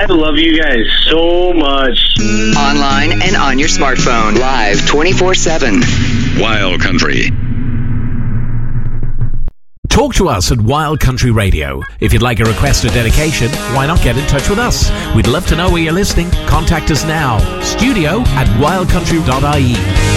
I love you guys so much. Online and on your smartphone. Live 24/7. Wild Country. Talk to us at Wild Country Radio. If you'd like a request or dedication, why not get in touch with us? We'd love to know where you're listening. Contact us now. Studio@wildcountry.ie.